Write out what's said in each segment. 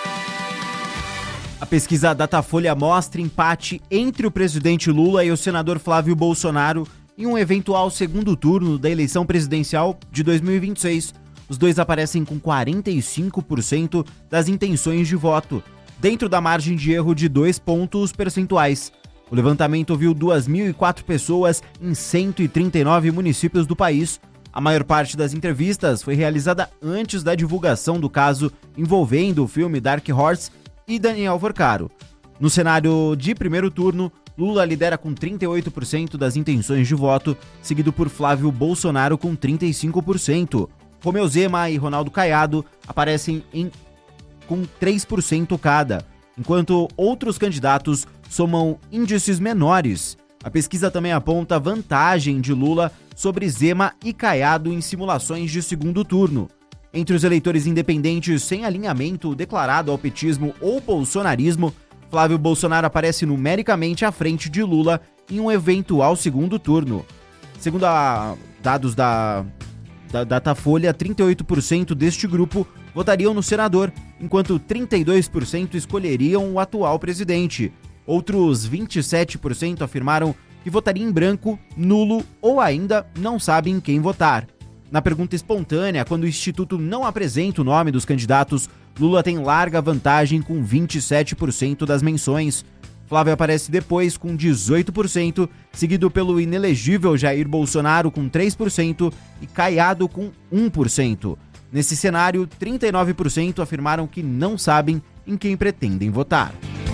A pesquisa Datafolha mostra empate entre o presidente Lula e o senador Flávio Bolsonaro em um eventual segundo turno da eleição presidencial de 2026. Os dois aparecem com 45% das intenções de voto, dentro da margem de erro de 2 pontos percentuais. O levantamento ouviu 2.004 pessoas em 139 municípios do país. A maior parte das entrevistas foi realizada antes da divulgação do caso envolvendo o filme Dark Horse e Daniel Vorcaro. No cenário de primeiro turno, Lula lidera com 38% das intenções de voto, seguido por Flávio Bolsonaro com 35%. Romeu Zema e Ronaldo Caiado aparecem com 3% cada, enquanto outros candidatos somam índices menores. A pesquisa também aponta vantagem de Lula sobre Zema e Caiado em simulações de segundo turno. Entre os eleitores independentes sem alinhamento declarado ao petismo ou bolsonarismo, Flávio Bolsonaro aparece numericamente à frente de Lula em um eventual segundo turno. Segundo dados da Datafolha, 38% deste grupo votariam no senador, enquanto 32% escolheriam o atual presidente. Outros 27% afirmaram que votariam em branco, nulo ou ainda não sabem quem votar. Na pergunta espontânea, quando o Instituto não apresenta o nome dos candidatos, Lula tem larga vantagem com 27% das menções. Flávio aparece depois com 18%, seguido pelo inelegível Jair Bolsonaro com 3% e Caiado com 1%. Nesse cenário, 39% afirmaram que não sabem em quem pretendem votar.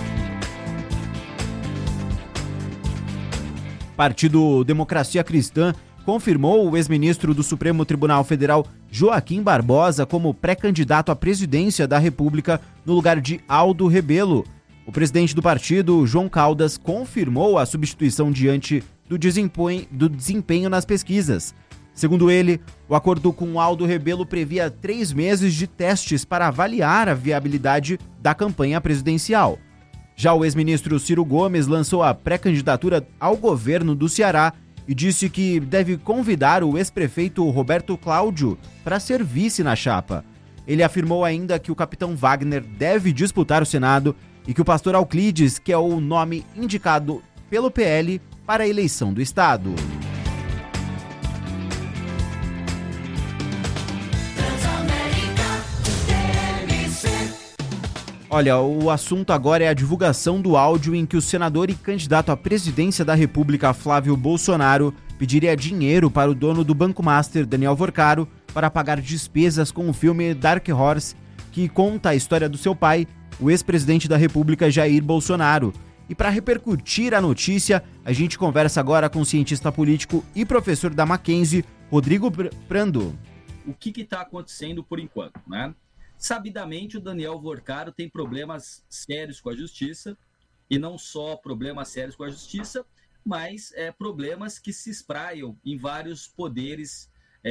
Partido Democracia Cristã confirmou o ex-ministro do Supremo Tribunal Federal Joaquim Barbosa como pré-candidato à presidência da República no lugar de Aldo Rebelo. O presidente do partido, João Caldas, confirmou a substituição diante do desempenho nas pesquisas. Segundo ele, o acordo com Aldo Rebelo previa 3 meses de testes para avaliar a viabilidade da campanha presidencial. Já o ex-ministro Ciro Gomes lançou a pré-candidatura ao governo do Ceará e disse que deve convidar o ex-prefeito Roberto Cláudio para ser vice na chapa. Ele afirmou ainda que o capitão Wagner deve disputar o Senado e que o pastor Euclides, que é o nome indicado pelo PL para a eleição do Estado. Olha, o assunto agora é a divulgação do áudio em que o senador e candidato à presidência da República, Flávio Bolsonaro, pediria dinheiro para o dono do Banco Master, Daniel Vorcaro, para pagar despesas com o filme Dark Horse, que conta a história do seu pai, o ex-presidente da República, Jair Bolsonaro. E para repercutir a notícia, a gente conversa agora com o cientista político e professor da Mackenzie, Rodrigo Prando. O que está acontecendo por enquanto, né? Sabidamente, o Daniel Vorcaro tem problemas sérios com a justiça, e não só problemas sérios com a justiça, mas problemas que se espraiam em vários poderes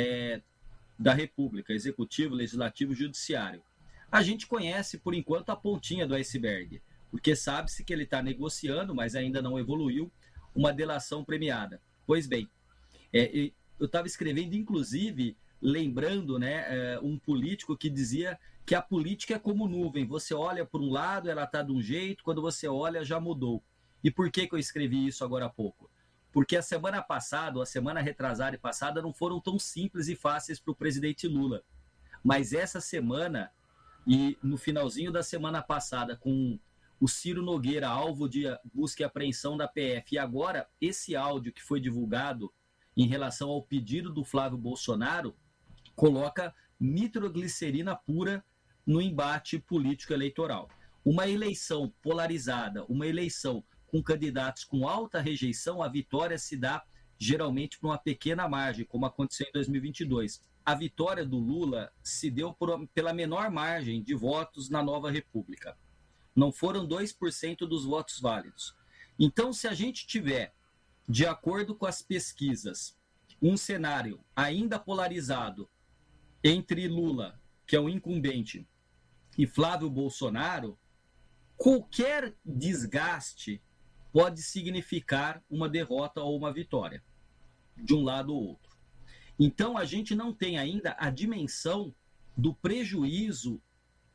da República, executivo, legislativo e judiciário. A gente conhece, por enquanto, a pontinha do iceberg, porque sabe-se que ele está negociando, mas ainda não evoluiu, uma delação premiada. Pois bem, eu estava escrevendo, inclusive, lembrando um político que dizia que a política é como nuvem, você olha por um lado, ela está de um jeito, quando você olha, já mudou. E por que eu escrevi isso agora há pouco? Porque a semana passada, ou a semana retrasada e passada, não foram tão simples e fáceis para o presidente Lula. Mas essa semana, e no finalzinho da semana passada, com o Ciro Nogueira, alvo de busca e apreensão da PF, e agora esse áudio que foi divulgado em relação ao pedido do Flávio Bolsonaro, coloca nitroglicerina pura no embate político eleitoral. Uma eleição polarizada, uma eleição com candidatos com alta rejeição, a vitória se dá geralmente por uma pequena margem, como aconteceu em 2022. A vitória do Lula se deu pela menor margem de votos na Nova República. Não foram 2% dos votos válidos. Então, se a gente tiver, de acordo com as pesquisas, um cenário ainda polarizado entre Lula, que é o incumbente, e Flávio Bolsonaro, qualquer desgaste pode significar uma derrota ou uma vitória, de um lado ou outro. Então, a gente não tem ainda a dimensão do prejuízo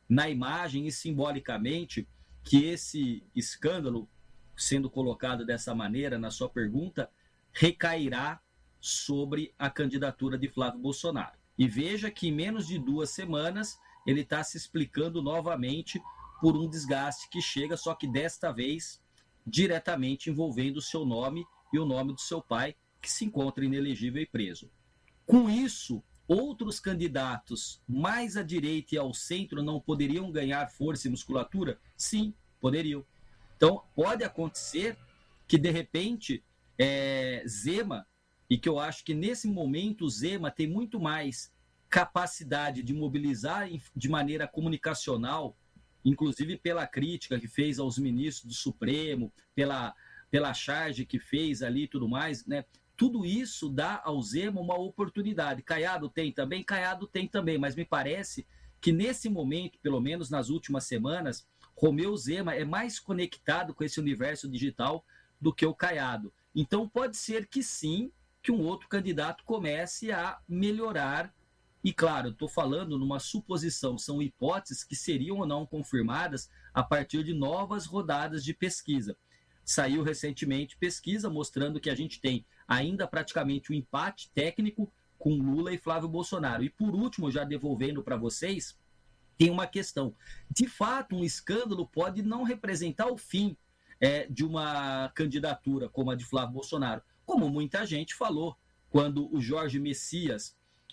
na imagem e simbolicamente que esse escândalo, sendo colocado dessa maneira na sua pergunta, recairá sobre a candidatura de Flávio Bolsonaro. E veja que em menos de 2 semanas ele está se explicando novamente por um desgaste que chega, só que desta vez diretamente envolvendo o seu nome e o nome do seu pai, que se encontra inelegível e preso. Com isso, outros candidatos mais à direita e ao centro não poderiam ganhar força e musculatura? Sim, poderiam. Então, pode acontecer que, de repente, Zema, e que eu acho que nesse momento o Zema tem muito mais capacidade de mobilizar de maneira comunicacional, inclusive pela crítica que fez aos ministros do Supremo, pela charge que fez ali e tudo mais, né? Tudo isso dá ao Zema uma oportunidade. Caiado tem também, mas me parece que nesse momento, pelo menos nas últimas semanas, Romeu Zema é mais conectado com esse universo digital do que o Caiado. Então pode ser que sim, que um outro candidato comece a melhorar. E claro, estou falando numa suposição, são hipóteses que seriam ou não confirmadas a partir de novas rodadas de pesquisa. Saiu recentemente pesquisa mostrando que a gente tem ainda praticamente um empate técnico com Lula e Flávio Bolsonaro. E por último, já devolvendo para vocês, tem uma questão. De fato, um escândalo pode não representar o fim de uma candidatura como a de Flávio Bolsonaro, como muita gente falou, quando o Jorge Messias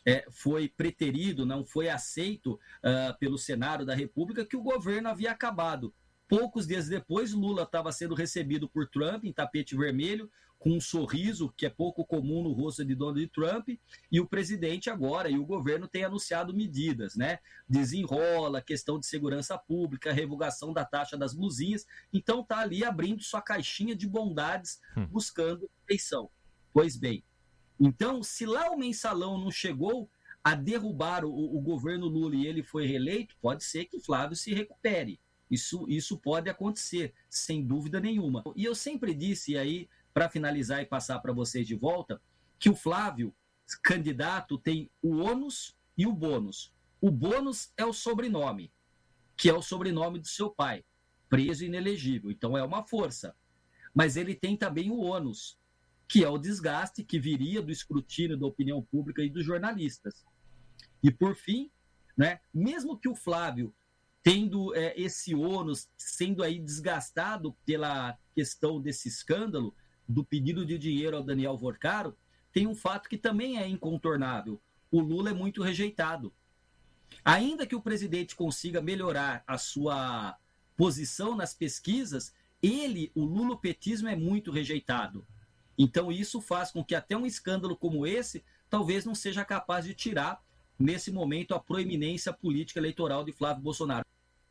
foi preterido, não foi aceito pelo Senado da República, que o governo havia acabado. Poucos dias depois, Lula estava sendo recebido por Trump em tapete vermelho, com um sorriso que é pouco comum no rosto de Donald Trump, e o presidente agora e o governo têm anunciado medidas, né? Desenrola, questão de segurança pública, revogação da taxa das blusinhas, então está ali abrindo sua caixinha de bondades, buscando eleição. Pois bem, então, se lá o mensalão não chegou a derrubar o governo Lula e ele foi reeleito, pode ser que Flávio se recupere. Isso pode acontecer, sem dúvida nenhuma. E eu sempre disse, e aí, para finalizar e passar para vocês de volta, que o Flávio, candidato, tem o ônus e o bônus. O bônus é o sobrenome, que é o sobrenome do seu pai, preso e inelegível. Então é uma força. Mas ele tem também o ônus, que é o desgaste que viria do escrutínio da opinião pública e dos jornalistas. E, por fim, né, mesmo que o Flávio, tendo esse ônus, sendo aí desgastado pela questão desse escândalo, do pedido de dinheiro ao Daniel Vorcaro, tem um fato que também é incontornável. O Lula é muito rejeitado. Ainda que o presidente consiga melhorar a sua posição nas pesquisas, o lulopetismo é muito rejeitado. Então isso faz com que até um escândalo como esse talvez não seja capaz de tirar, nesse momento, a proeminência política eleitoral de Flávio Bolsonaro.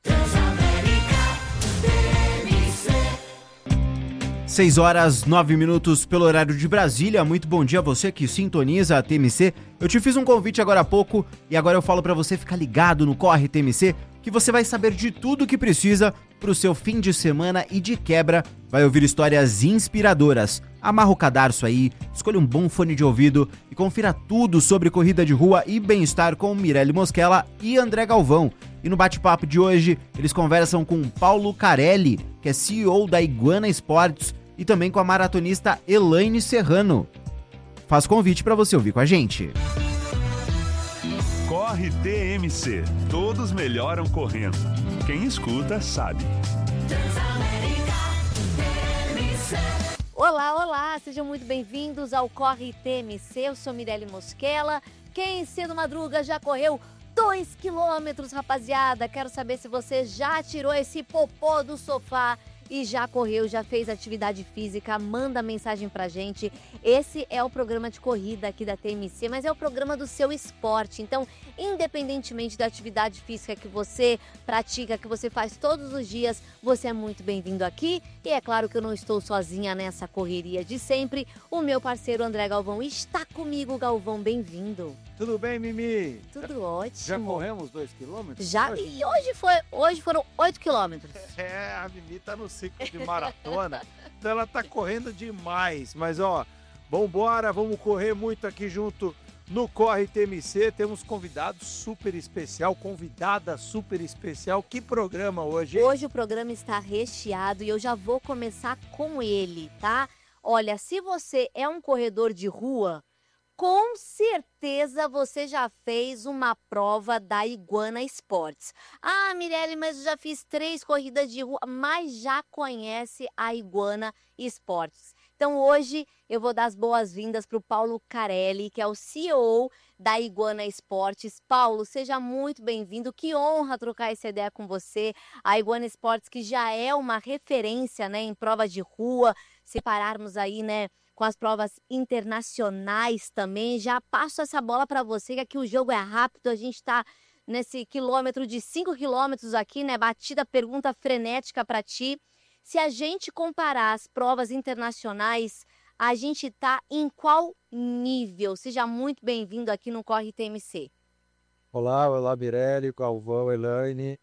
6h09 pelo horário de Brasília. Muito bom dia a você que sintoniza a TMC. Eu te fiz um convite agora há pouco e agora eu falo para você ficar ligado no Corre TMC, que você vai saber de tudo o que precisa para o seu fim de semana e de quebra vai ouvir histórias inspiradoras. Amarra o cadarço aí, escolha um bom fone de ouvido e confira tudo sobre corrida de rua e bem-estar com Mirelle Mosquela e André Galvão. E no bate-papo de hoje, eles conversam com Paulo Carelli, que é CEO da Iguana Esportes, e também com a maratonista Elaine Serrano. Faz convite para você ouvir com a gente. Corre TMC. Todos melhoram correndo. Quem escuta sabe. Olá, olá, sejam muito bem-vindos ao Corre TMC. Eu sou Mirelle Mosquela. Quem cedo madruga já correu 2 quilômetros, rapaziada. Quero saber se você já tirou esse popô do sofá e já correu, já fez atividade física. Manda mensagem pra gente. Esse é o programa de corrida aqui da TMC, mas é o programa do seu esporte. Então, independentemente da atividade física que você pratica, que você faz todos os dias, você é muito bem-vindo aqui. E é claro que eu não estou sozinha nessa correria de sempre. O meu parceiro André Galvão está comigo. Galvão, bem-vindo. Tudo bem, Mimi? Tudo ótimo. Já corremos 2 quilômetros? Já, e hoje foram 8 quilômetros. A Mimi tá no ciclo de maratona, então ela tá correndo demais. Mas, ó, Vambora, vamos correr muito aqui junto no Corre TMC. Temos convidado super especial, convidada super especial. Que programa hoje, hein? Hoje o programa está recheado e eu já vou começar com ele, tá? Olha, se você é um corredor de rua, com certeza você já fez uma prova da Iguana Esportes. Ah, Mirelle, mas eu já fiz 3 corridas de rua, mas já conhece a Iguana Esportes. Então hoje eu vou dar as boas-vindas para o Paulo Carelli, que é o CEO da Iguana Esportes. Paulo, seja muito bem-vindo, que honra trocar essa ideia com você. A Iguana Esportes, que já é uma referência, né, em prova de rua, se pararmos aí, né, com as provas internacionais também. Já passo essa bola para você, que aqui o jogo é rápido, a gente está nesse quilômetro de 5 quilômetros aqui, né, batida pergunta frenética para ti. Se a gente comparar as provas internacionais, a gente está em qual nível? Seja muito bem-vindo aqui no Corre TMC. Olá, Mirelle, Galvão, Elaine.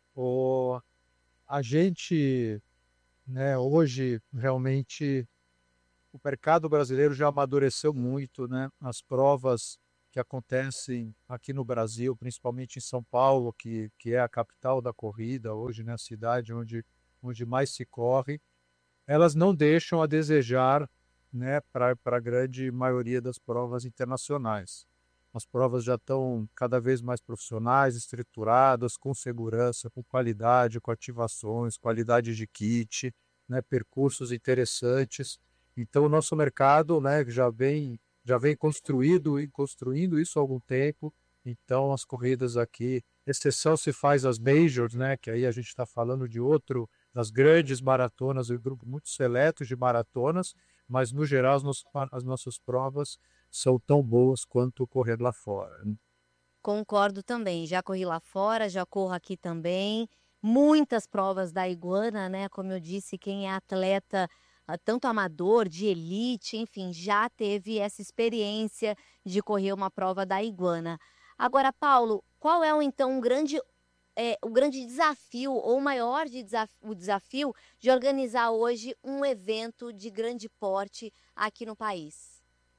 A gente, né, hoje realmente o mercado brasileiro já amadureceu muito, né? As provas que acontecem aqui no Brasil, principalmente em São Paulo, que é a capital da corrida hoje, né? A cidade onde mais se corre, elas não deixam a desejar, né, para a grande maioria das provas internacionais. As provas já estão cada vez mais profissionais, estruturadas, com segurança, com qualidade, com ativações, qualidade de kit, né, percursos interessantes. Então, o nosso mercado, né, já vem construindo isso há algum tempo. Então, as corridas aqui, exceção se faz as majors, né, que aí a gente está falando das grandes maratonas, um grupo muito seleto de maratonas, mas no geral as nossas provas são tão boas quanto correr lá fora, né? Concordo também, já corri lá fora, já corro aqui também. Muitas provas da Iguana, né? Como eu disse, quem é atleta, tanto amador, de elite, enfim, já teve essa experiência de correr uma prova da Iguana. Agora, Paulo, qual é então o grande desafio, ou o maior o desafio de organizar hoje um evento de grande porte aqui no país?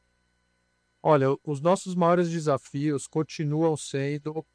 Olha, os nossos maiores desafios continuam sendo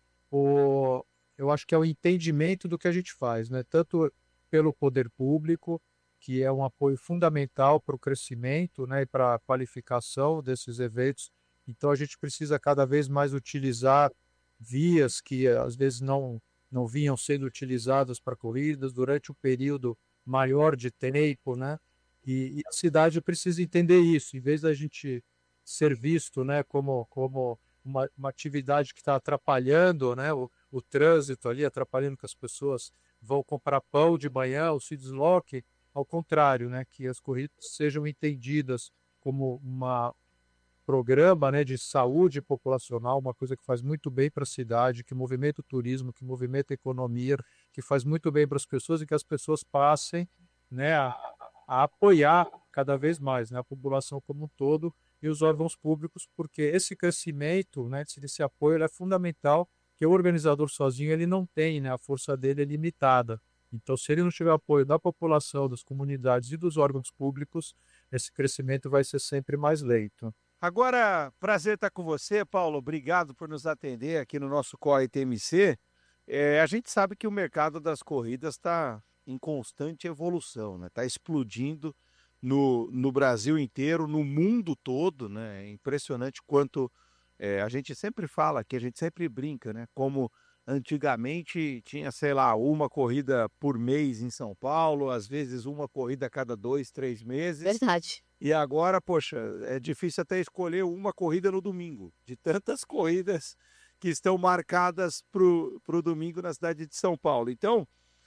eu acho que é o entendimento do que a gente faz, né? Tanto pelo poder público, que é um apoio fundamental para o crescimento, né, e para a qualificação desses eventos. Então a gente precisa cada vez mais utilizar vias que às vezes não vinham sendo utilizadas para corridas durante um período maior de tempo, né? E a cidade precisa entender isso, em vez da gente ser visto, né, como uma atividade que está atrapalhando, né, o trânsito ali, atrapalhando que as pessoas vão comprar pão de manhã ou se desloquem, ao contrário, né, que as corridas sejam entendidas como programa, né, de saúde populacional, uma coisa que faz muito bem para a cidade, que movimenta o turismo, que movimenta a economia, que faz muito bem para as pessoas e que as pessoas passem, né, a apoiar cada vez mais, né, a população como um todo e os órgãos públicos, porque esse crescimento, né, esse apoio ele é fundamental, que o organizador sozinho ele não tem, né, a força dele é limitada. Então, se ele não tiver apoio da população, das comunidades e dos órgãos públicos, esse crescimento vai ser sempre mais lento. Agora, prazer estar com você, Paulo. Obrigado por nos atender aqui no nosso Corre TMC. A gente sabe que o mercado das corridas está em constante evolução, né? Está explodindo no Brasil inteiro, no mundo todo, né? É impressionante quanto a gente sempre fala aqui, a gente sempre brinca, né? Como antigamente tinha, sei lá, uma corrida por mês em São Paulo, às vezes uma corrida a cada 2, 3 meses. Verdade. E agora, poxa, é difícil até escolher uma corrida no domingo, de tantas corridas que estão marcadas para o domingo na cidade de São Paulo. Então,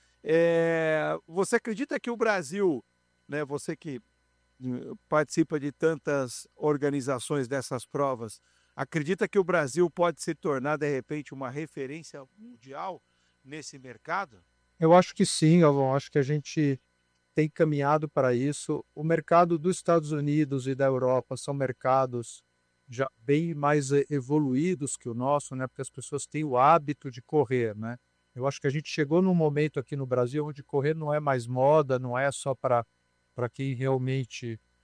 você acredita que o Brasil, né, você que participa de tantas organizações dessas provas, acredita que o Brasil pode se tornar, de repente, uma referência mundial nesse mercado? Eu acho que sim, Galvão. Acho que a gente tem caminhado para isso. O mercado dos Estados Unidos e da Europa são mercados já bem mais evoluídos que o nosso, né? Porque as pessoas têm o hábito de correr, né? Eu acho que a gente chegou num momento aqui no Brasil onde correr não é mais moda, não é só para quem realmente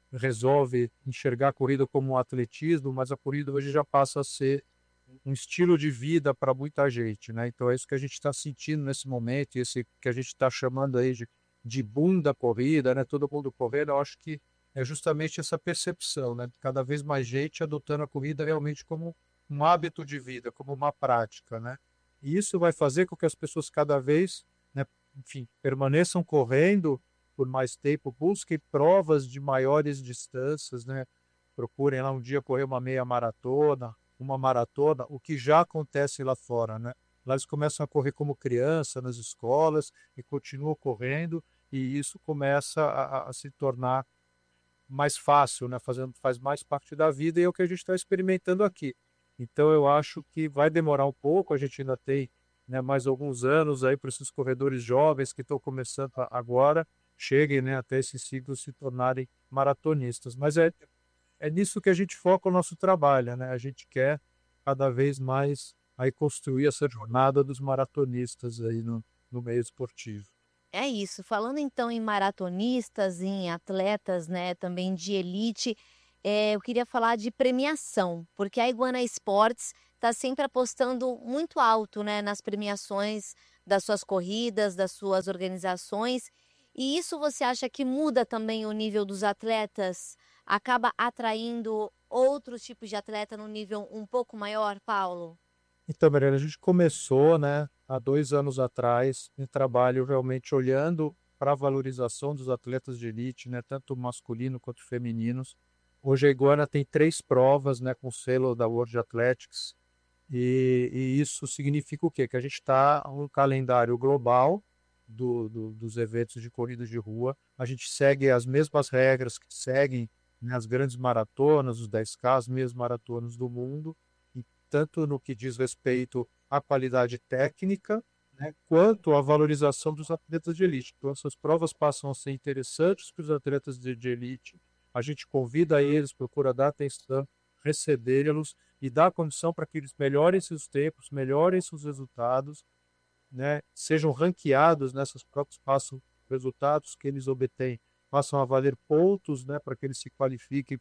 resolve enxergar a corrida como um atletismo, mas a corrida hoje já passa a ser um estilo de vida para muita gente, né? Então é isso que a gente está sentindo nesse momento, e esse que a gente está chamando aí de boom da corrida, né? Todo mundo correndo, eu acho que é justamente essa percepção, né? Cada vez mais gente adotando a corrida realmente como um hábito de vida, como uma prática, né? E isso vai fazer com que as pessoas cada vez, né, enfim, permaneçam correndo por mais tempo, busquem provas de maiores distâncias, né? Procurem lá um dia correr uma meia maratona, uma maratona, o que já acontece lá fora, né? Lá eles começam a correr como criança nas escolas e continuam correndo, e isso começa a se tornar mais fácil, né? Faz mais parte da vida, e é o que a gente está experimentando aqui. Então eu acho que vai demorar um pouco, a gente ainda tem, né, mais alguns anos aí para esses corredores jovens que estão começando agora, cheguem, né, até esses ciclos se tornarem maratonistas. Mas é nisso que a gente foca o nosso trabalho, né? A gente quer cada vez mais aí construir essa jornada dos maratonistas aí no meio esportivo. É isso. Falando então em maratonistas, em atletas, né, também de elite, eu queria falar de premiação, porque a Iguana Esportes está sempre apostando muito alto, né, nas premiações das suas corridas, das suas organizações. E isso você acha que muda também o nível dos atletas? Acaba atraindo outros tipos de atleta no nível um pouco maior, Paulo? Então, Mariana, a gente começou, né, há 2 anos atrás, um trabalho realmente olhando para a valorização dos atletas de elite, né, tanto masculino quanto femininos. Hoje a Iguana tem 3 provas, né, com selo da World Athletics, e isso significa o quê? Que a gente está um calendário global dos eventos de corrida de rua. A gente segue as mesmas regras que seguem, né, as grandes maratonas, os 10K, as mesmas maratonas do mundo, e tanto no que diz respeito à qualidade técnica, né, quanto à valorização dos atletas de elite. Então, essas provas passam a ser interessantes para os atletas de elite. A gente convida eles, procura dar atenção, recebê-los e dar condição para que eles melhorem seus tempos, melhorem seus resultados, né, sejam ranqueados nessas provas, façam resultados que eles obtêm, passam a valer pontos, né, para que eles se qualifiquem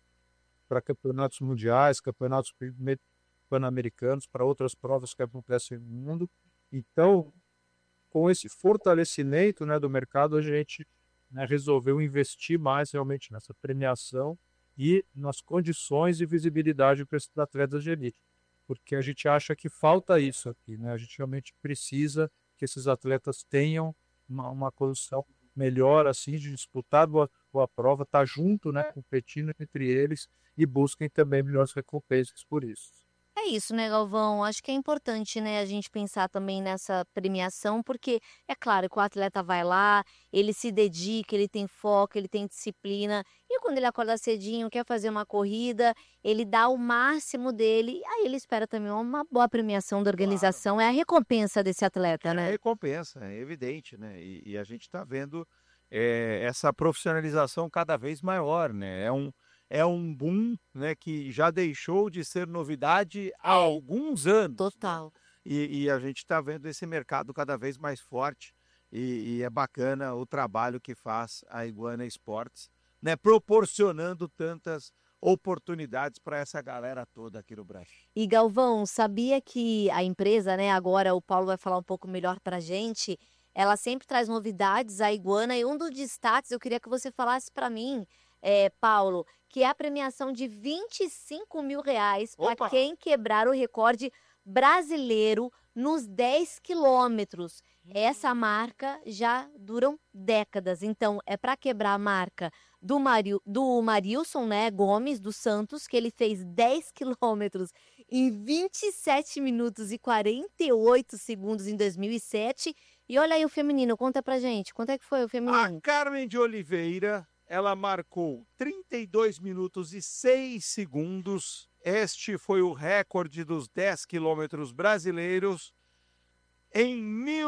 para campeonatos mundiais, campeonatos pan-americanos, para outras provas que acontecem no mundo. Então, com esse fortalecimento, né, do mercado, a gente, né, resolveu investir mais realmente nessa premiação e nas condições e visibilidade para esses atletas de elite, porque a gente acha que falta isso aqui, né? A gente realmente precisa que esses atletas tenham uma condição melhor assim de disputar boa prova, estar junto, né, competindo entre eles, e busquem também melhores recompensas por isso. É isso, né, Galvão? Acho que é importante, né, a gente pensar também nessa premiação, porque é claro que o atleta vai lá, ele se dedica, ele tem foco, ele tem disciplina, e quando ele acorda cedinho, quer fazer uma corrida, ele dá o máximo dele, aí ele espera também uma boa premiação da Claro. organização, é a recompensa desse atleta, É a né? recompensa, é evidente, né? E a gente está vendo essa profissionalização cada vez maior, né? É um boom, né, que já deixou de ser novidade há É, alguns anos, né? total. E a gente está vendo esse mercado cada vez mais forte, e é bacana o trabalho que faz a Iguana Esportes, né? Proporcionando tantas oportunidades para essa galera toda aqui no Brasil. E Galvão, sabia que a empresa, né, agora o Paulo vai falar um pouco melhor pra gente, ela sempre traz novidades, a Iguana, e um dos destaques eu queria que você falasse pra mim, Paulo, que é a premiação de R$ 25.000 para Opa! quem quebrar o recorde brasileiro nos 10 quilômetros. Essa marca já duram décadas, então é para quebrar a marca do Marilson, né, Gomes dos Santos, que ele fez 10 quilômetros em 27 minutos e 48 segundos em 2007. E olha aí o feminino, conta pra gente, quanto é que foi o A feminino? Carmen de Oliveira, ela marcou 32 minutos e 6 segundos. Este foi o recorde dos 10 quilômetros brasileiros em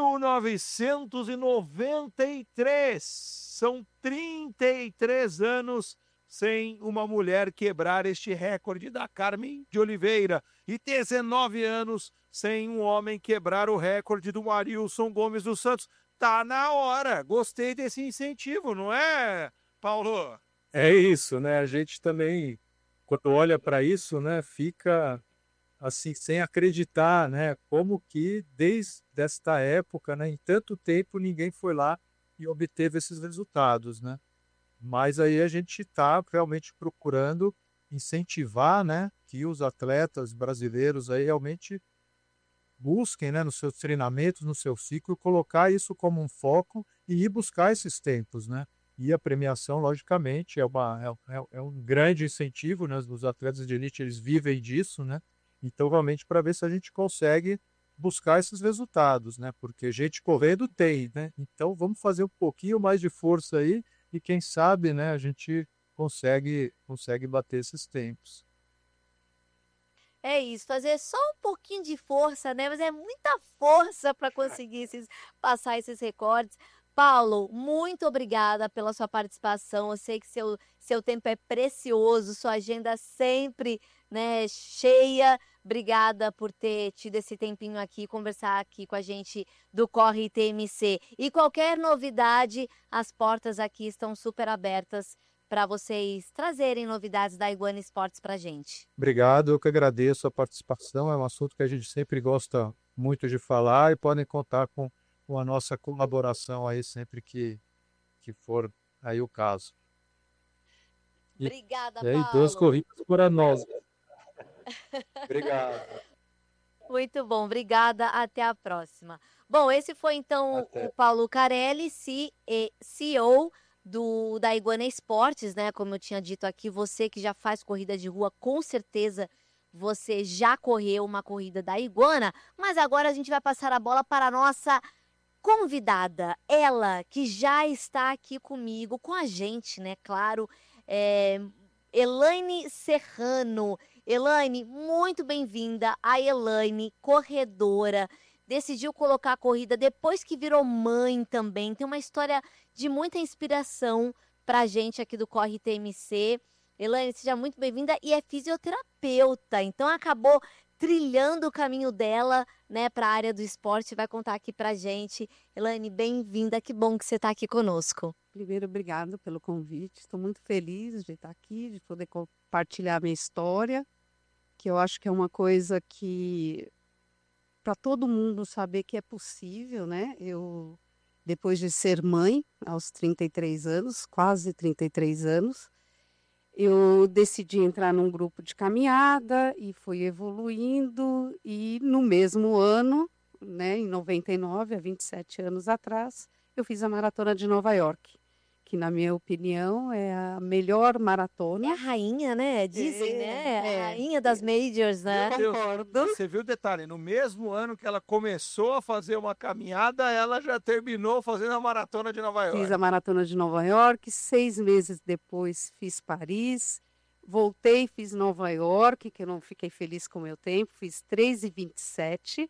1993. São 33 anos sem uma mulher quebrar este recorde da Carmen de Oliveira, e 19 anos sem um homem quebrar o recorde do Marilson Gomes dos Santos. Tá na hora. Gostei desse incentivo, não é, Paulo? É isso, né? A gente também, quando olha para isso, né, fica assim sem acreditar, né, como que desde esta época, né, em tanto tempo ninguém foi lá e obteve esses resultados, né? Mas aí a gente está realmente procurando incentivar, né, que os atletas brasileiros aí realmente busquem, né, nos seus treinamentos, no seu ciclo, colocar isso como um foco e ir buscar esses tempos, né? E a premiação, logicamente, é um grande incentivo, né? Os atletas de elite, eles vivem disso, né? Então, realmente, para ver se a gente consegue buscar esses resultados, né? Porque gente correndo tem, né? Então, vamos fazer um pouquinho mais de força aí e quem sabe, né, a gente consegue bater esses tempos. É isso, fazer só um pouquinho de força, né? Mas é muita força para conseguir passar esses recordes. Paulo, muito obrigada pela sua participação. Eu sei que seu tempo é precioso, sua agenda sempre, né, cheia. Obrigada por ter tido esse tempinho aqui, conversar aqui com a gente do Corre TMC. E qualquer novidade, as portas aqui estão super abertas para vocês trazerem novidades da Iguana Esportes para a gente. Obrigado, eu que agradeço a participação. É um assunto que a gente sempre gosta muito de falar e podem contar com a nossa colaboração aí sempre que for aí o caso. Obrigada, E aí, 2 Paulo. corridas para nós. Obrigado. Muito bom, obrigada. Até a próxima. Bom, esse foi então Até. o Paulo Carelli, CEO da Iguana Esportes, né? Como eu tinha dito aqui, você que já faz corrida de rua, com certeza você já correu uma corrida da Iguana, mas agora a gente vai passar a bola para a nossa convidada, ela que já está aqui comigo, com a gente, né? Claro, é, Elaine Serrano. Elaine, muito bem-vinda. A Elaine, corredora, decidiu colocar a corrida depois que virou mãe também. Tem uma história de muita inspiração pra gente aqui do Corre TMC. Elaine, seja muito bem-vinda e é fisioterapeuta, então acabou trilhando o caminho dela, né, para a área do esporte, vai contar aqui pra gente. Elaine, bem-vinda, que bom que você está aqui conosco. Primeiro, obrigado pelo convite. Estou muito feliz de estar aqui, de poder compartilhar minha história, que eu acho que é uma coisa que para todo mundo saber que é possível, né? Eu, depois de ser mãe, aos 33 anos, quase 33 anos, eu decidi entrar num grupo de caminhada e fui evoluindo e no mesmo ano, né, em 99, há 27 anos atrás, eu fiz a Maratona de Nova York, que na minha opinião é a melhor É maratona. a rainha, né? Dizem, né? A rainha das majors, né? Meu Deus, Concordo. você viu o detalhe? No mesmo ano que ela começou a fazer uma caminhada, ela já terminou fazendo a maratona de Nova Fiz York. a Maratona de Nova York, 6 meses depois fiz Paris, voltei, fiz Nova York, que eu não fiquei feliz com o meu tempo, fiz 3:27.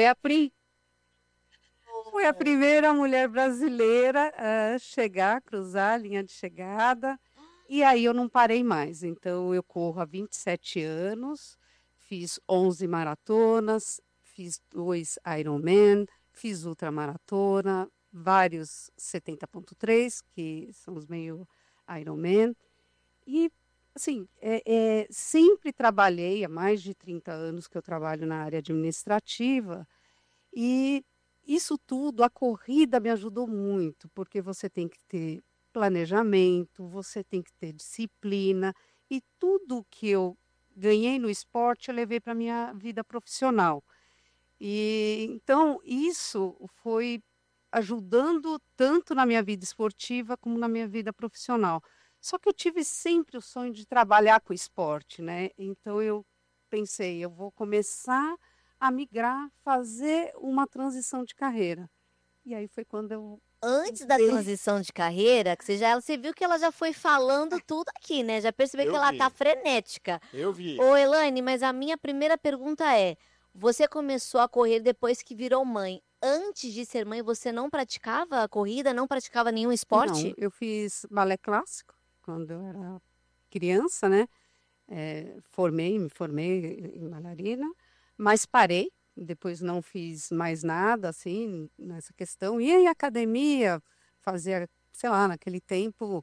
Fui a primeira mulher brasileira a chegar, cruzar a linha de chegada, e aí eu não parei mais. Então eu corro há 27 anos, fiz 11 maratonas, fiz 2 Ironman, fiz ultramaratona, vários 70.3, que são os meio Ironman. E, assim, sempre trabalhei, há mais de 30 anos que eu trabalho na área administrativa, e isso tudo, a corrida me ajudou muito, porque você tem que ter planejamento, você tem que ter disciplina, e tudo que eu ganhei no esporte eu levei para a minha vida profissional. E então isso foi ajudando tanto na minha vida esportiva como na minha vida profissional. Só que eu tive sempre o sonho de trabalhar com esporte, né? Então eu pensei, eu vou começar a migrar, fazer uma transição de carreira. E aí foi quando eu Antes da entrei. transição de carreira, que você viu que ela já foi falando tudo aqui, né? Já percebeu que Eu ela vi. tá frenética. Eu vi. Ô, Elaine, mas a minha primeira pergunta é: você começou a correr depois que virou mãe. Antes de ser mãe, você não praticava a corrida, não praticava nenhum Não, esporte? eu fiz balé clássico quando eu era criança, né? Me formei em bailarina, mas parei, depois não fiz mais nada, assim, nessa questão. Ia em academia, fazia, sei lá, naquele tempo,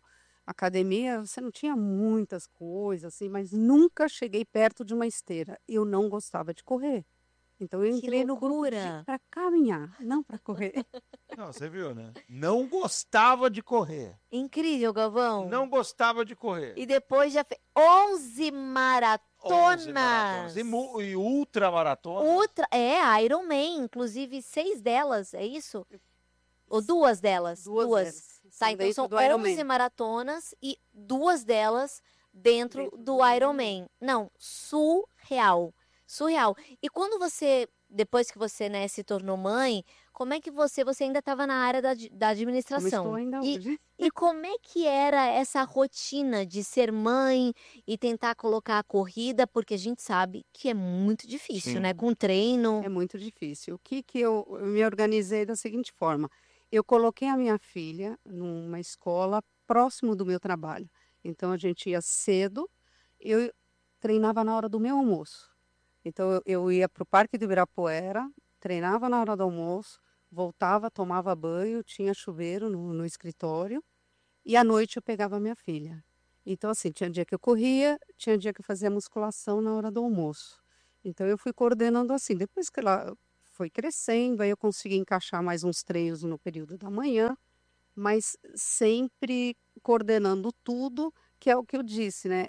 Academia, você não tinha muitas coisas, assim, mas nunca cheguei perto de uma esteira. Eu não gostava de correr. Então eu Que entrei no grupo loucura! para caminhar, não para correr. Não, você viu, né? Não gostava de correr. Incrível, Galvão. Não gostava de correr. E depois já fez 11 11 maratonas. maratonas. E ultramaratona. Iron Man, inclusive 6 delas, é isso? Ou 2 delas? Delas. Tá, então dentro são do Ironman. 11 maratonas e 2 delas dentro do Ironman. Não, surreal. Surreal. E quando você, depois que você, né, se tornou mãe, como é que você ainda estava na área da Como administração? estou ainda hoje. E como é que era essa rotina de ser mãe e tentar colocar a corrida? Porque a gente sabe que é muito difícil, Sim. né? Com treino. É muito difícil. O que eu me organizei da seguinte forma: eu coloquei a minha filha numa escola próximo do meu trabalho. Então a gente ia cedo, eu treinava na hora do meu almoço. Então eu ia para o Parque do Ibirapuera, treinava na hora do almoço, voltava, tomava banho, tinha chuveiro no escritório e à noite eu pegava a minha filha. Então assim, tinha dia que eu corria, tinha dia que eu fazia musculação na hora do almoço. Então eu fui coordenando assim. Depois que ela foi crescendo, aí eu consegui encaixar mais uns treinos no período da manhã, mas sempre coordenando tudo, que é o que eu disse, né?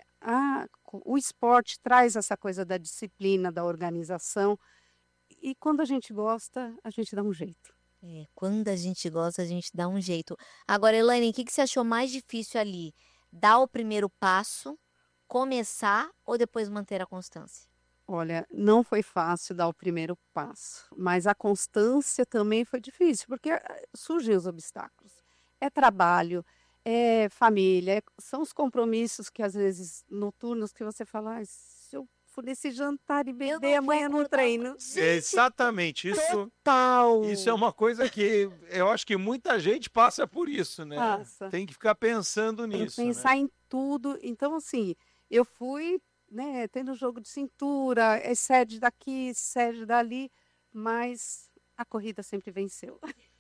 O esporte traz essa coisa da disciplina, da organização, e quando a gente gosta, a gente dá um jeito. Quando a gente gosta, a gente dá um jeito. Agora, Elaine, o que você achou mais difícil ali? Dar o primeiro passo, começar ou depois manter a constância? Olha, não foi fácil dar o primeiro passo, mas a constância também foi difícil, porque surgem os obstáculos. É trabalho, é família, são os compromissos que às vezes noturnos que você fala: "Ai, se eu for nesse jantar e não beber, vou amanhã não acordar treino." Exatamente. Isso é uma coisa que eu acho que muita gente passa por isso, né? Passa. Tem que ficar pensando Tem que nisso, né? pensar em tudo. Então, assim, eu fui, né, tendo jogo de cintura, cede daqui, cede dali, mas a corrida sempre venceu.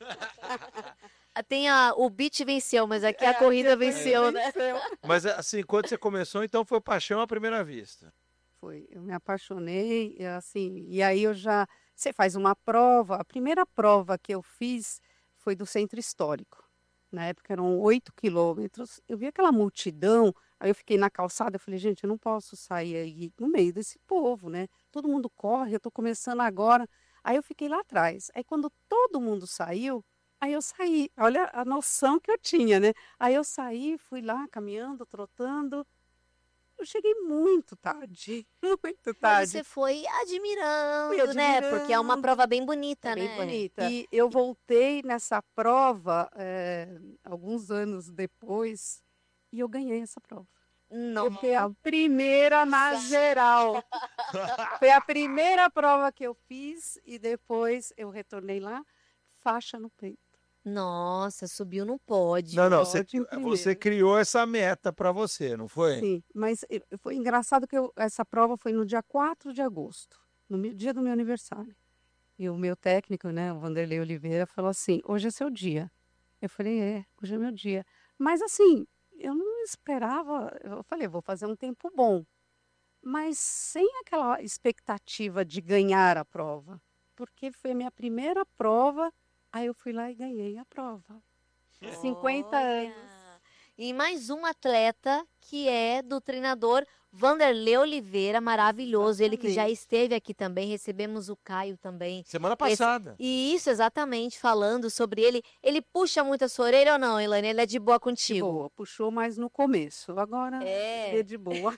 Tem o beat venceu, mas aqui a Aqui corrida venceu, né? venceu. Mas assim, quando você começou, então foi paixão à primeira vista. Foi, eu me apaixonei, assim, e aí você faz uma prova. A primeira prova que eu fiz foi do Centro Histórico. Na época eram 8 quilômetros. Eu vi aquela multidão, aí eu fiquei na calçada, eu falei: gente, eu não posso sair aí no meio desse povo, né? Todo mundo corre, eu estou começando agora. Aí eu fiquei lá atrás. Aí quando todo mundo saiu, aí eu saí. Olha a noção que eu tinha, né? Aí eu saí, fui lá caminhando, trotando. Eu cheguei muito tarde, muito Mas tarde. você foi admirando, Fui né? Porque é uma admirando. prova bem bonita, É né? bem bonita. E eu voltei nessa prova alguns anos depois e eu ganhei essa prova. Não. Eu fui a primeira na geral. Foi a primeira prova que eu fiz e depois eu retornei lá, faixa no peito. Nossa, subiu no pódio. Não, Pódio em primeiro. você criou essa meta para você, não foi? Sim, mas foi engraçado que essa prova foi no dia 4 de agosto, dia do meu aniversário. E o meu técnico, né, o Vanderlei Oliveira, falou assim: hoje é seu dia. Eu falei: hoje é meu dia. Mas assim, eu não esperava, eu falei: vou fazer um tempo bom. Mas sem aquela expectativa de ganhar a prova. Porque foi a minha primeira prova, aí eu fui lá e ganhei a prova. 50 Olha. anos. E mais um atleta que é do treinador Vanderlei Oliveira, maravilhoso. Ele que já Exatamente. esteve aqui também, recebemos o Caio também. Semana passada. E isso, exatamente, falando sobre ele. Ele puxa muito a sua orelha ou não, Elaine? Ele é de boa De contigo? boa, puxou mais no começo. Agora É. é de boa.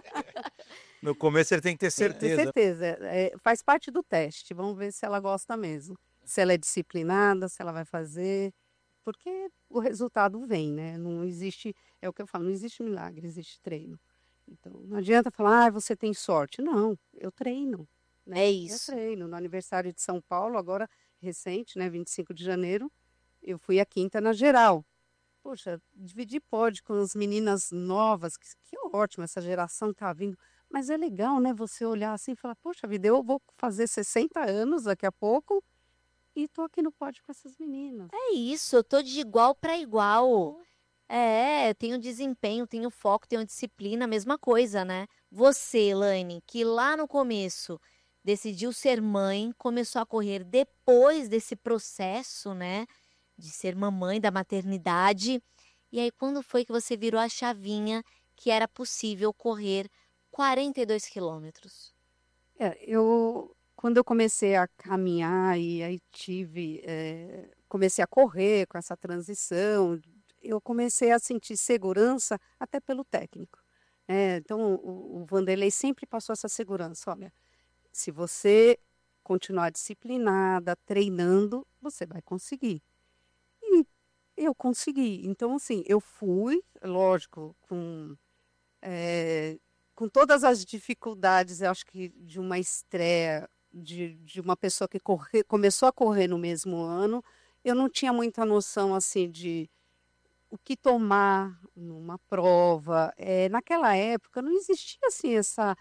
No começo ele tem que ter Tem certeza. certeza. Faz parte do teste. Vamos ver se ela gosta mesmo. Se ela é disciplinada, se ela vai fazer. Porque o resultado vem, né? Não existe, é o que eu falo, não existe milagre, existe treino. Então, não adianta falar: você tem sorte. Não, eu treino. Né? É isso. Eu treino. No aniversário de São Paulo, agora recente, né? 25 de janeiro, eu fui a quinta na geral. Poxa, dividir pódio com as meninas novas, que ótimo, essa geração que tá vindo. Mas é legal, né? Você olhar assim e falar: poxa vida, eu vou fazer 60 anos daqui a pouco e tô aqui no pódio com essas meninas. É isso, eu tô de igual para igual. É, eu tenho desempenho, tenho foco, tenho disciplina, mesma coisa, né? Você, Elaine, que lá no começo decidiu ser mãe, começou a correr depois desse processo, né? De ser mamãe, da maternidade. E aí, quando foi que você virou a chavinha que era possível correr 42 quilômetros? Quando eu comecei a caminhar e aí comecei a correr com essa transição, eu comecei a sentir segurança até pelo técnico. Então, o Vanderlei sempre passou essa segurança. Olha, se você continuar disciplinada, treinando, você vai conseguir. E eu consegui. Então, assim, eu fui, lógico, com todas as dificuldades, eu acho que de uma estreia, de uma pessoa que começou a correr no mesmo ano, eu não tinha muita noção, assim, de o que tomar numa prova. Naquela época não existia assim essa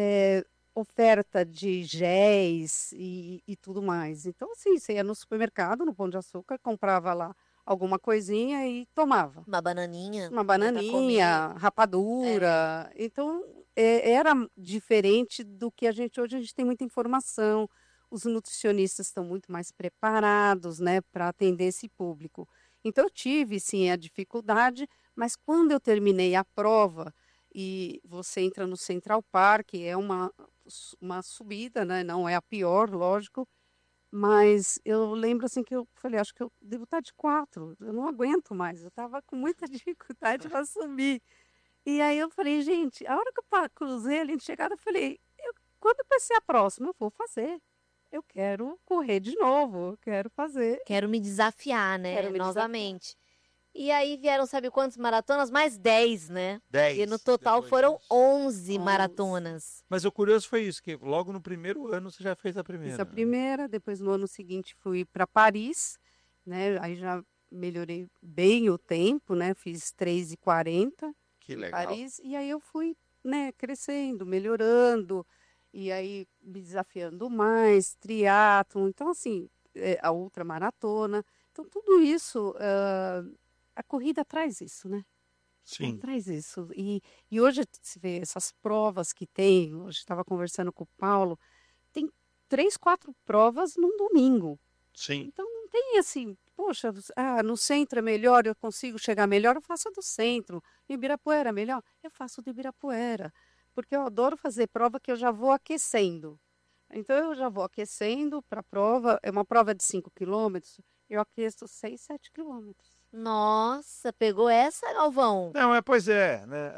oferta de géis e tudo mais. Então, assim, você ia no supermercado, no Pão de Açúcar, comprava lá alguma coisinha e tomava. Uma bananinha, Uma né, pra bananinha, comer. rapadura. Então, era diferente do que hoje a gente tem muita informação. Os nutricionistas estão muito mais preparados, né, para atender esse público. Então, eu tive, sim, a dificuldade, mas quando eu terminei a prova, e você entra no Central Park, é uma subida, né, não é a pior, lógico, mas eu lembro assim que eu falei, acho que eu devo estar de 4, eu não aguento mais, eu estava com muita dificuldade para subir. E aí eu falei, gente, a hora que eu cruzei ali de chegada, eu falei, quando vai ser a próxima? Eu vou fazer. Eu quero correr de novo, eu quero fazer. Quero me desafiar, né? Quero me desafiar. Novamente. E aí vieram, sabe quantas maratonas? Mais 10, né? 10. E no total depois foram disso. 11 maratonas. Mas o curioso foi isso, que logo no primeiro ano você já fez a Fiz primeira. a primeira, depois no ano seguinte fui para Paris, né? Aí já melhorei bem o tempo, né? Fiz 3:40 Que em legal. Paris, e aí eu fui, né, crescendo, melhorando, e aí me desafiando mais, triatlon, então assim, a ultramaratona. Então tudo isso, a corrida traz isso, né? Sim. Traz isso. E hoje se vê essas provas que tem, hoje estava conversando com o Paulo, tem 3, 4 provas num domingo. Sim. Então não tem assim, poxa, no centro é melhor, eu consigo chegar melhor, eu faço a do centro. Em Ibirapuera é melhor, eu faço do Ibirapuera. Porque eu adoro fazer prova que eu já vou aquecendo. Então eu já vou aquecendo para a prova, é uma prova de 5 quilômetros, eu aqueço 6, 7 quilômetros. Nossa, pegou essa, Galvão? Não, pois é, né?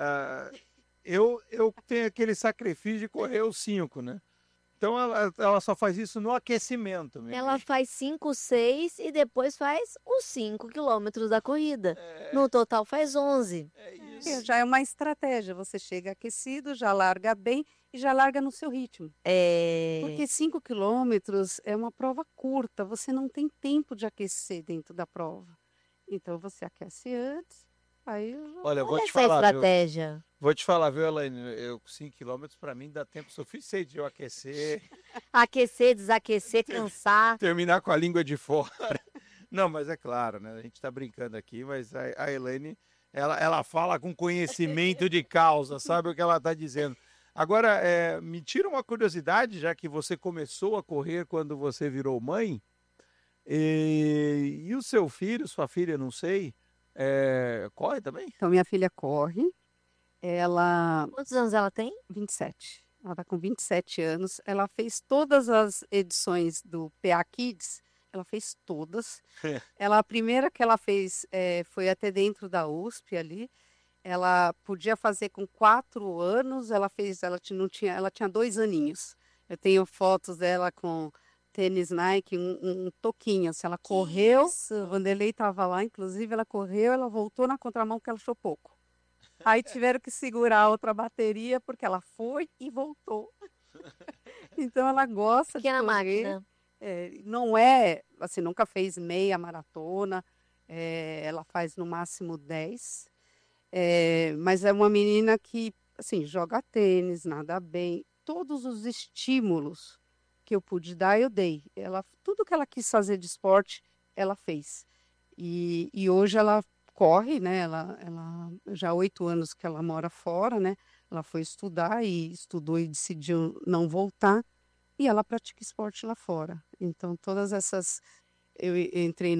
Eu tenho aquele sacrifício de correr os 5, né? Então ela só faz isso no aquecimento mesmo. Ela faz 5, 6 e depois faz os 5 quilômetros da corrida. No total faz 11. É isso. Já é uma estratégia, você chega aquecido, já larga bem e já larga no seu ritmo. Porque 5 quilômetros é uma prova curta, você não tem tempo de aquecer dentro da prova. Então você aquece antes, aí Olha, eu vou Olha te essa falar, viu? estratégia. Vou te falar, viu, Elaine? 5 quilômetros para mim dá tempo suficiente de eu aquecer, Aquecer, desaquecer, cansar. terminar com a língua de fora. Não, mas é claro, né? A gente está brincando aqui, mas a Elaine, ela fala com conhecimento de causa, sabe o que ela está dizendo. Agora, me tira uma curiosidade, já que você começou a correr quando você virou mãe, e o seu filho, sua filha, não sei, corre também? Então minha filha corre, ela Quantos anos ela tem? 27. Ela está com 27 anos. Ela fez todas as edições do PA Kids, ela fez todas. A primeira que ela fez foi até dentro da USP ali. Ela podia fazer com 4 anos, ela tinha 2 aninhos. Eu tenho fotos dela com tênis Nike, um toquinho. Se ela correu, o Vanderlei estava lá, inclusive, ela correu, ela voltou na contramão porque ela achou pouco. Aí tiveram que segurar a outra bateria porque ela foi e voltou. Então ela gosta de Pequena correr. máquina. Não é, assim, nunca fez meia maratona. Ela faz no máximo 10. Mas é uma menina que, assim, joga tênis, nada bem. Todos os estímulos que eu pude dar, eu dei. Tudo que ela quis fazer de esporte, ela fez. E hoje ela corre, né? Ela já há 8 anos que ela mora fora, né? Ela foi estudar e estudou e decidiu não voltar. E ela pratica esporte lá fora. Então, todas essas... Eu entrei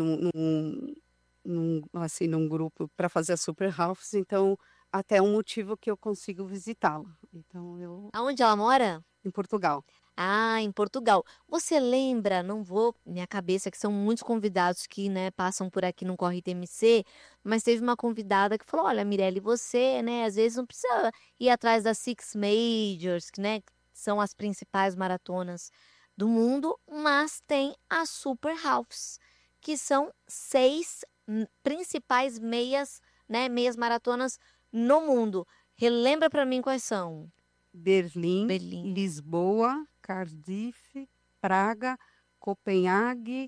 assim, num grupo para fazer a Super Halves, então até um motivo que eu consigo visitá-la. Então, Aonde ela mora? em Portugal. Ah, em Portugal. Você lembra, não vou, minha cabeça, que são muitos convidados que, né, passam por aqui no Corre TMC, mas teve uma convidada que falou, olha, Mirelle, você, né, às vezes não precisa ir atrás das Six Majors, que, né, são as principais maratonas do mundo, mas tem a Super Halves, que são 6 principais meias, né, meias maratonas no mundo. Relembra pra mim quais são? Berlim, Berlim. Lisboa, Cardiff, Praga, Copenhague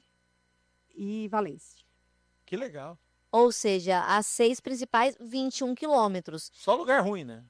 e Valência. Que legal. Ou seja, as 6 principais, 21 quilômetros. Só lugar ruim, né?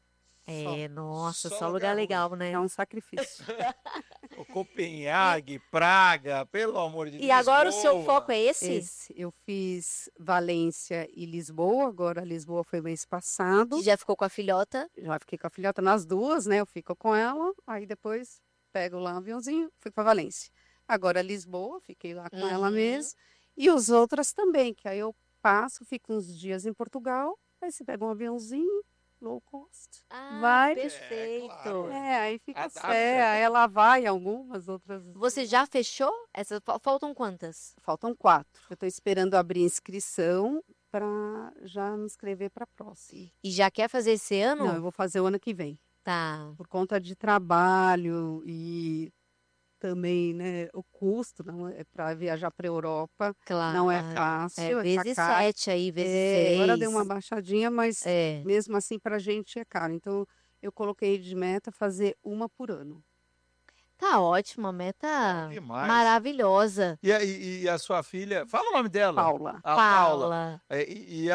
Nossa, só só lugar lugar ruim. legal, né? É um sacrifício. O Copenhague, Praga, pelo amor de Deus. E agora o seu Lisboa. foco é esse? Eu fiz Valência e Lisboa, agora Lisboa foi mês passado. Que já ficou com a filhota? Já fiquei com a filhota nas duas, né? Eu fico com ela, aí depois pego lá um aviãozinho, fui para Valência. Agora Lisboa, fiquei lá com ela mesmo. E os outras também, que aí eu passo, fico uns dias em Portugal, aí você pega um aviãozinho, low cost. Ah, Vai. perfeito. claro. Aí fica Adapta. aí ela vai, algumas outras. Você já fechou? Essas faltam quantas? Faltam 4. Eu estou esperando abrir inscrição para já me inscrever para a próxima. E já quer fazer esse ano? Não, eu vou fazer o ano que vem. Tá. Por conta de trabalho e também, né, o custo não é para viajar para a Europa, Claro. não é fácil. É vezes 7 aí, vezes 6. Agora deu uma baixadinha, mas É. mesmo assim para a gente é caro. Então eu coloquei de meta fazer uma por ano. Tá ótimo, a meta Demais. maravilhosa. E a sua filha, fala o nome dela. Paula. A Paula. E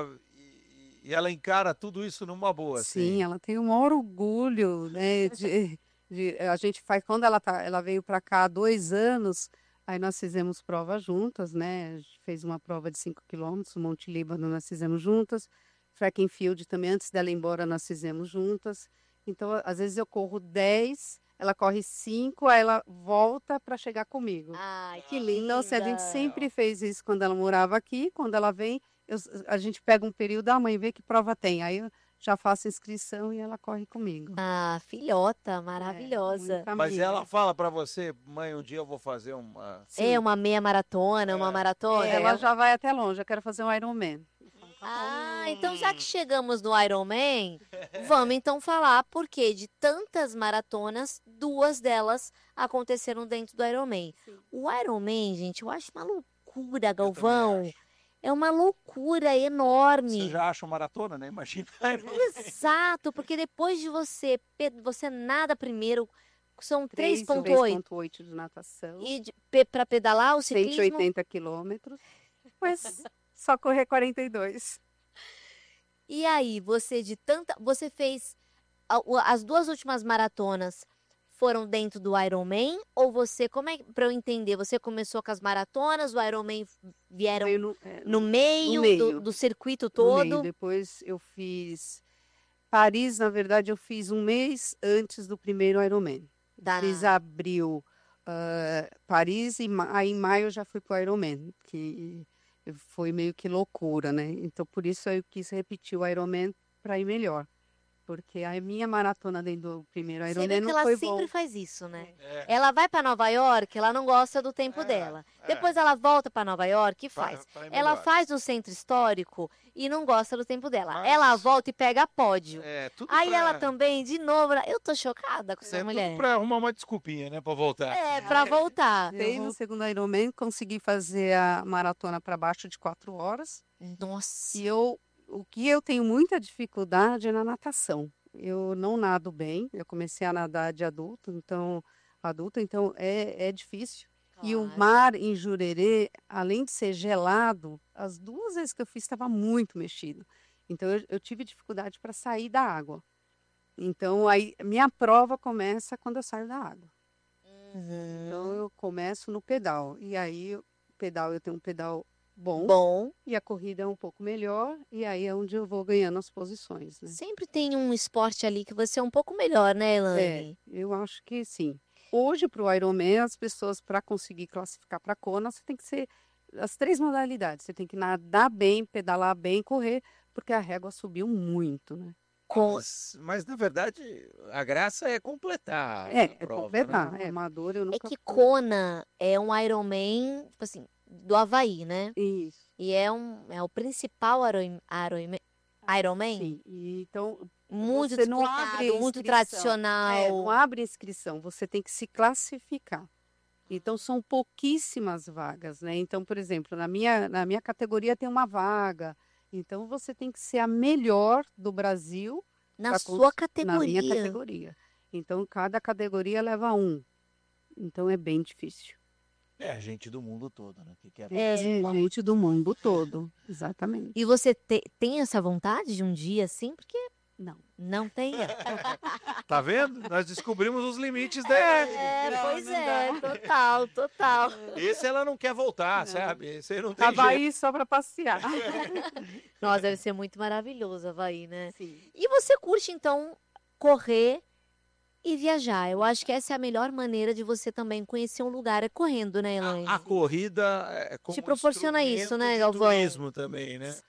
ela encara tudo isso numa boa, Sim, assim. ela tem o maior orgulho, né? A gente faz quando ela veio para cá há 2 anos, aí nós fizemos prova juntas, né? A gente fez uma prova de 5 quilômetros, o Monte Líbano nós fizemos juntas, Track and Field também, antes dela ir embora, nós fizemos juntas. Então, às vezes eu corro 10, ela corre 5, aí ela volta para chegar comigo. Ai, que linda. Então, assim, a gente sempre fez isso quando ela morava aqui, quando ela vem, a gente pega um período, a mãe vê que prova tem, aí eu já faço inscrição e ela corre comigo. Ah, filhota, maravilhosa. Muita Mas amiga. ela fala pra você, mãe, um dia eu vou fazer uma... É uma meia maratona, uma maratona. Ela já vai até longe, eu quero fazer um Ironman. Ah, então já que chegamos no Ironman, vamos então falar porque de tantas maratonas, 2 delas aconteceram dentro do Ironman. O Ironman, gente, eu acho uma loucura, Galvão. É uma loucura enorme. Você já acha uma maratona, né? Imagina. Exato, porque depois de você nada primeiro, são 3,8 3,8 de natação, e para pedalar o ciclismo 180 quilômetros, mas só correr 42. E aí, você fez as 2 últimas maratonas foram dentro do Ironman ou você, para eu entender, você começou com as maratonas, o Ironman vieram Veio no meio, meio. do circuito no todo? meio. Depois eu fiz Paris, na verdade eu fiz um mês antes do primeiro Ironman. Tá. Fiz abril Paris e aí em maio eu já fui pro Ironman, que foi meio que loucura, né? Então por isso eu quis repetir o Ironman para ir melhor. Porque a minha maratona dentro do primeiro Você Ironman vê que não ela foi sempre bom. faz isso, né? É. Ela vai para Nova York, ela não gosta do tempo dela. Depois ela volta para Nova York e faz. Pra ir Ela melhor. faz no centro histórico e não gosta do tempo dela. Mas- Ela volta e pega pódio. É, tudo Aí pra... ela também, de novo, eu tô chocada com essa mulher. tudo pra arrumar uma desculpinha, né? Pra voltar. É, pra voltar. Fez no segundo Ironman, consegui fazer a maratona para baixo de 4 horas. Nossa. E o que eu tenho muita dificuldade é na natação. Eu não nado bem, eu comecei a nadar de adulto, então é difícil. E o Claro. mar em Jurerê, além de ser gelado, as 2 vezes que eu fiz estava muito mexido. Então eu tive dificuldade para sair da água. Então aí minha prova começa quando eu saio da água. Uhum. Então eu começo no pedal. E aí o pedal, eu tenho um pedal bom, Bom. e a corrida é um pouco melhor, e aí é onde eu vou ganhando as posições, né? Sempre tem um esporte ali que você é um pouco melhor, né, Elaine? Eu acho que sim. Hoje, para o Ironman, as pessoas, para conseguir classificar para Kona, você tem que ser as 3 modalidades. Você tem que nadar bem, pedalar bem, correr, porque a régua subiu muito, né? Mas, na verdade, a graça é completar a É prova, completar. né? Amador eu É nunca que fui. Kona é um Ironman, tipo assim, do Havaí, né? Isso, E é o principal Ironman. sim. E então, Muito você não disputado, abre muito inscrição. tradicional. Não abre inscrição, você tem que se classificar. Então, são pouquíssimas vagas, né? Então, por exemplo, na minha categoria tem uma vaga. Então, você tem que ser a melhor do Brasil Na pra sua na minha categoria. categoria. Então, cada categoria leva um. Então, é bem difícil. É a gente do mundo todo, né? Que quer É, Gente do mundo todo, exatamente. E você tem essa vontade de um dia assim? Porque Não. não tem. Tá vendo? Nós descobrimos os limites dela. Pois é, total, total. Esse ela não quer voltar, Não. sabe? Esse não tem jeito. Havaí só para passear. Nossa, deve ser muito maravilhoso, Havaí, né? Sim. E você curte, então, correr e viajar? Eu acho que essa é a melhor maneira de você também conhecer um lugar, é correndo, né, Elaine? A corrida é como Te proporciona instrumento isso, né, de Galvão? turismo também, né?